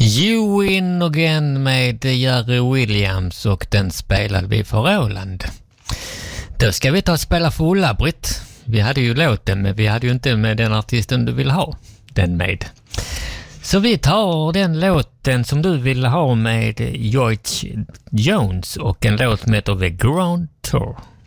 You Win Again med Jerry Williams, och den spelade vi för Roland. Då ska vi ta och spela för Ulla-Britt. Vi hade ju låten, men vi hade ju inte med den artisten du vill ha den med. Så vi tar den låten som du vill ha med George Jones och en låt som heter The Grand Tour.